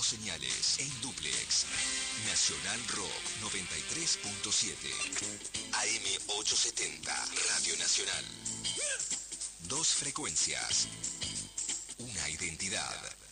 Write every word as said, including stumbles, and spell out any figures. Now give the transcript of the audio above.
dos señales en dúplex. Nacional Rock noventa y tres punto siete. A M ochocientos setenta, Radio Nacional. Dos frecuencias. Una identidad.